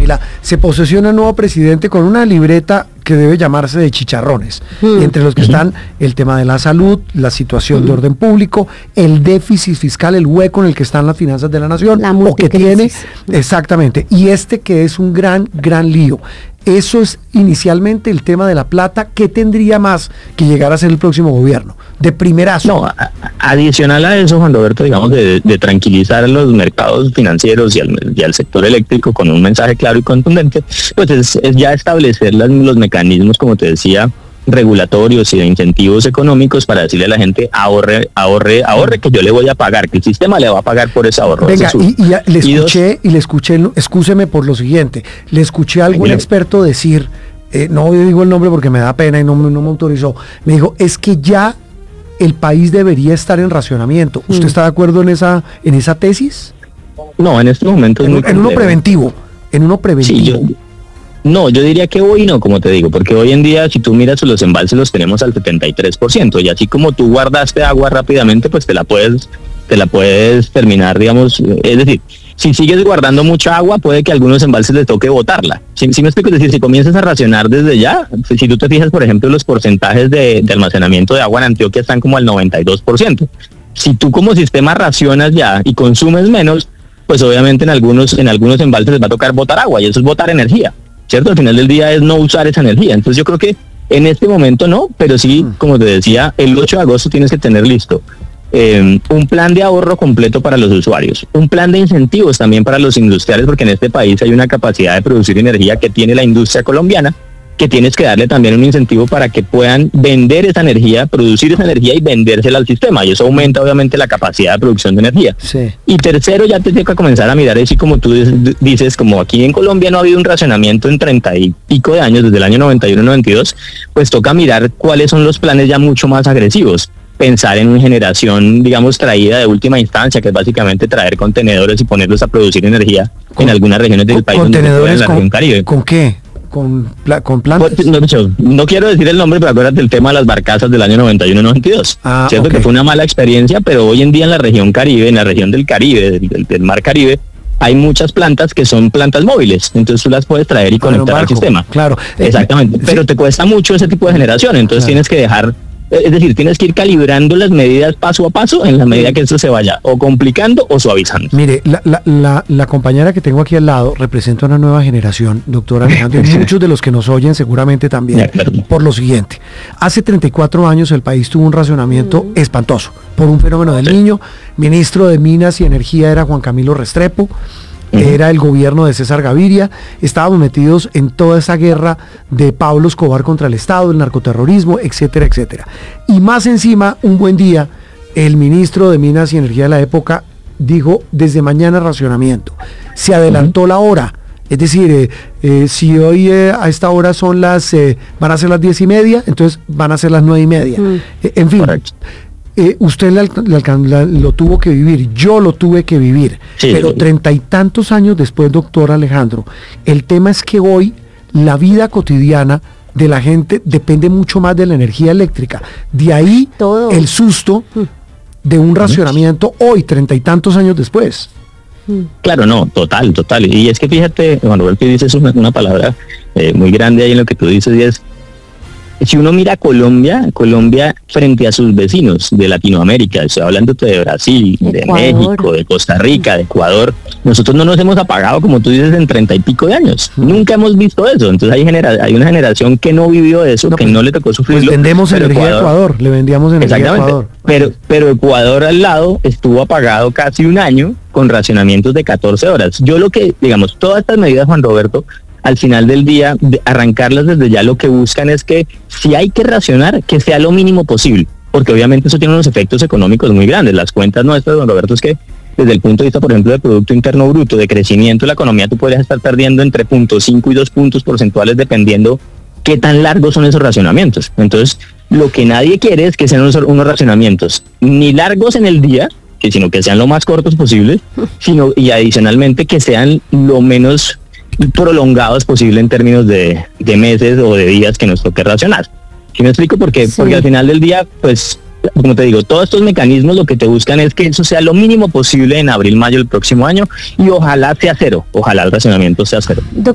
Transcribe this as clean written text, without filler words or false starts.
Camila, se posesiona un nuevo presidente con una libreta que debe llamarse de chicharrones, y entre los que están el tema de la salud, la situación de orden público, el déficit fiscal, el hueco en el que están las finanzas de la nación, o que tiene, exactamente, y que es un gran lío. Eso es inicialmente el tema de la plata. ¿Qué tendría más que llegar a ser el próximo gobierno? De primerazo. No, adicional a eso, Juan Roberto, digamos, de tranquilizar a los mercados financieros y al sector eléctrico con un mensaje claro y contundente, pues es ya establecer los mecanismos, como te decía, regulatorios y de incentivos económicos para decirle a la gente ahorre, que yo le voy a pagar, que el sistema le va a pagar por ese ahorro. Venga, le escuché, excúseme por lo siguiente, le escuché a algún experto decir, no digo el nombre porque me da pena y no me autorizó, me dijo, es que ya el país debería estar en racionamiento. ¿Usted está de acuerdo en esa tesis? No, en este momento en uno preventivo. Sí, yo diría que hoy no, como te digo, porque hoy en día, si tú miras los embalses, los tenemos al 73%, y así como tú guardaste agua rápidamente, pues te la puedes terminar, digamos, es decir, si sigues guardando mucha agua, puede que a algunos embalses les toque botarla. ¿Sí me explico? Es decir, si comienzas a racionar desde ya, si tú te fijas, por ejemplo, los porcentajes de almacenamiento de agua en Antioquia están como al 92%. Si tú como sistema racionas ya y consumes menos, pues obviamente en algunos embalses les va a tocar botar agua, y eso es botar energía, ¿cierto? Al final del día es no usar esa energía. Entonces yo creo que en este momento no, pero sí, como te decía, el 8 de agosto tienes que tener listo un plan de ahorro completo para los usuarios, un plan de incentivos también para los industriales, porque en este país hay una capacidad de producir energía que tiene la industria colombiana, que tienes que darle también un incentivo para que puedan vender esa energía, producir esa energía y vendérsela al sistema, y eso aumenta obviamente la capacidad de producción de energía. Sí. Y tercero, ya te toca comenzar a mirar, así como tú dices, como aquí en Colombia no ha habido un racionamiento en 30 y pico de años, desde el año 91-92, pues toca mirar cuáles son los planes ya mucho más agresivos. Pensar en una generación, digamos, traída de última instancia, que es básicamente traer contenedores y ponerlos a producir energía en algunas regiones del país, contenedores en la región Caribe. ¿Con qué? ¿Con plantas? No quiero decir el nombre, pero acuérdate del tema de las barcazas del año 91-92. Cierto, que fue una mala experiencia, pero hoy en día en la región Caribe, en la región del Caribe, del Mar Caribe, hay muchas plantas que son plantas móviles, entonces tú las puedes traer y conectar al sistema. Claro. Exactamente, pero te cuesta mucho ese tipo de generación, entonces tienes que dejar... Es decir, tienes que ir calibrando las medidas paso a paso en la medida que esto se vaya o complicando o suavizando. Mire, la compañera que tengo aquí al lado representa una nueva generación, doctora Alejandro, y muchos de los que nos oyen seguramente también, por lo siguiente. Hace 34 años el país tuvo un racionamiento espantoso por un fenómeno del Niño. Ministro de Minas y Energía era Juan Camilo Restrepo. Era el gobierno de César Gaviria. Estábamos metidos en toda esa guerra de Pablo Escobar contra el Estado, el narcoterrorismo, etcétera, etcétera. Y más encima, un buen día, el ministro de Minas y Energía de la época dijo, desde mañana racionamiento. Se adelantó la hora. Es decir, si hoy a esta hora son van a ser las 10:30, entonces van a ser las 9:30. En fin. Correcto. Usted lo tuvo que vivir, yo lo tuve que vivir, pero 30 y tantos años después, doctor Alejandro, el tema es que hoy la vida cotidiana de la gente depende mucho más de la energía eléctrica. De ahí todo el susto de un racionamiento hoy, 30 y tantos años después. Claro, no, total. Y es que fíjate, Juan Roberto, dices una palabra muy grande ahí en lo que tú dices, y es, si uno mira Colombia frente a sus vecinos de Latinoamérica, estoy hablando de Brasil, de México, de Costa Rica, de Ecuador, nosotros no nos hemos apagado, como tú dices, en 30 y pico de años. Nunca hemos visto eso. Entonces hay una generación que no vivió eso, que no le tocó sufrirlo. Pues vendemos energía a Ecuador, le vendíamos energía a Ecuador. Pero Ecuador al lado estuvo apagado casi un año con racionamientos de 14 horas. Yo lo que, digamos, todas estas medidas, Juan Roberto, al final del día, arrancarlas desde ya, lo que buscan es que si hay que racionar, que sea lo mínimo posible, porque obviamente eso tiene unos efectos económicos muy grandes. Las cuentas nuestras, don Roberto, es que desde el punto de vista, por ejemplo, del Producto Interno Bruto, de crecimiento de la economía, tú podrías estar perdiendo entre 0.5 y 2 puntos porcentuales dependiendo qué tan largos son esos racionamientos. Entonces, lo que nadie quiere es que sean unos racionamientos ni largos en el día, sino que sean lo más cortos posibles, y adicionalmente que sean lo menos prolongados posible en términos de meses o de días que nos toque racionar. ¿Sí me explico? Porque al final del día, pues, como te digo, todos estos mecanismos lo que te buscan es que eso sea lo mínimo posible en abril, mayo del próximo año, y ojalá sea cero, ojalá el racionamiento sea cero.